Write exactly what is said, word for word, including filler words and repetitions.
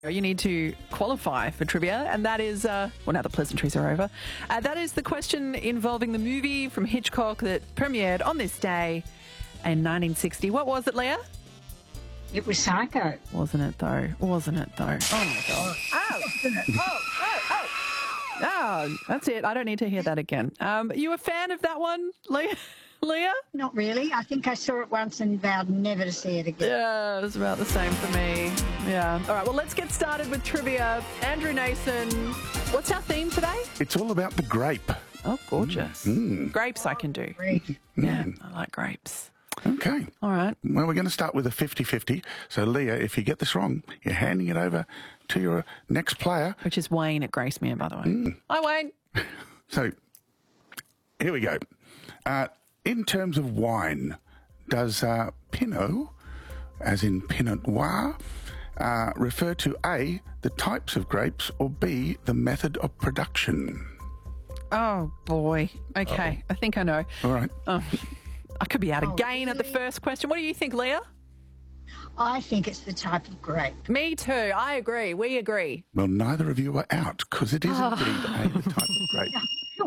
You need to qualify for trivia, and that is, uh, well, now the pleasantries are over. Uh, that is the question involving the movie from Hitchcock that premiered on this day in nineteen sixty. What was it, Leah? It was Psycho. Wasn't it, though? Wasn't it, though? Oh, my God. Oh, oh, oh, oh. Oh, that's it. I don't need to hear that again. Um, you a fan of that one, Leah? Leah? Not really. I think I saw it once and vowed never to see it again. Yeah, it was about the same for me. Yeah. All right, well, let's get started with trivia. Andrew Nason, what's our theme today? It's all about the grape. Oh, gorgeous. Mm. Grapes I can do. Great. Yeah, I like grapes. Okay. All right. Well, we're going to start with a fifty-fifty. So, Leah, if you get this wrong, you're handing it over to your next player. Which is Wayne at Gracemere, by the way. Mm. Hi, Wayne. So, here we go. Uh, in terms of wine, does uh, Pinot, as in Pinot Noir, uh, refer to A, the types of grapes, or B, the method of production? Oh, boy. Okay, Uh-oh. I think I know. All right. Oh, I could be out Oh, again at the really? first question. What do you think, Leah? I think it's the type of grape. Me too. I agree. We agree. Well, neither of you are out, because it is indeed A, the type of grape.